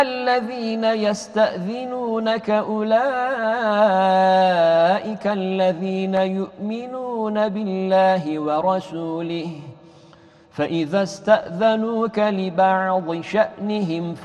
الذين يستأذنونك أولئك الذين يؤمنون بالله ورسوله فإذا استأذنوك لبعض شأنهم